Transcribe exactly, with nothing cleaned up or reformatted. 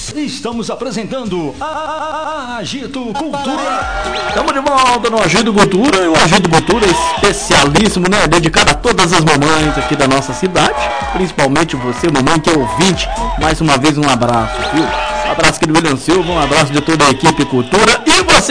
Estamos apresentando a Agito Cultura. Estamos de volta no Agito Cultura, e o Agito Cultura especialíssimo, né? Dedicado a todas as mamães aqui da nossa cidade, principalmente você, mamãe, que é ouvinte. Mais uma vez um abraço, viu? Um abraço aqui do William Silva, um abraço de toda a equipe Cultura